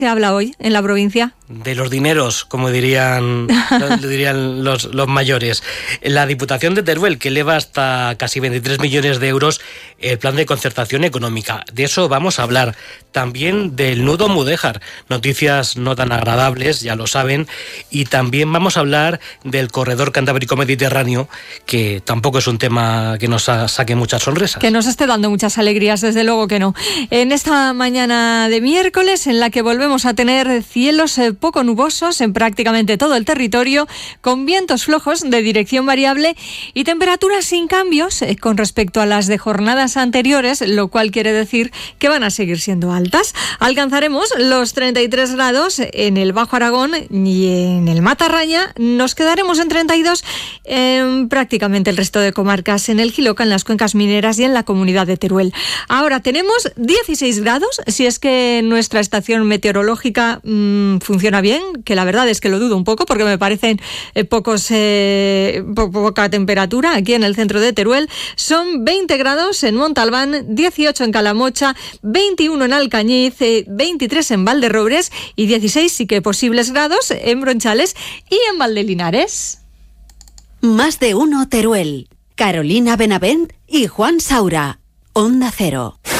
¿Qué habla hoy en la provincia? De los dineros, como dirían los mayores. La Diputación de Teruel, que eleva hasta casi 23 millones de euros el plan de concertación económica. De eso vamos a hablar. También del nudo Mudéjar. Noticias no tan agradables, ya lo saben. Y también vamos a hablar del corredor cantábrico-mediterráneo, que tampoco es un tema que nos saque muchas sonrisas. Que nos esté dando muchas alegrías, desde luego que no. En esta mañana de miércoles, en la que volvemos a tener cielos poco nubosos en prácticamente todo el territorio, con vientos flojos de dirección variable y temperaturas sin cambios con respecto a las de jornadas anteriores, lo cual quiere decir que van a seguir siendo altas. Alcanzaremos los 33 grados en el Bajo Aragón y en el Matarraña. Nos quedaremos en 32 en prácticamente el resto de comarcas, en el Jiloca, en las cuencas mineras y en la comunidad de Teruel. Ahora tenemos 16 grados, si es que nuestra estación meteorológica funciona bien, que la verdad es que lo dudo un poco porque me parecen poca temperatura aquí en el centro de Teruel. Son 20 grados en Montalbán, 18 en Calamocha, 21 en Alcañiz, 23 en Valderrobres y 16 sí que posibles grados en Bronchales y en Valdelinares. Más de uno Teruel. Carolina Benavent y Juan Saura. Onda Cero.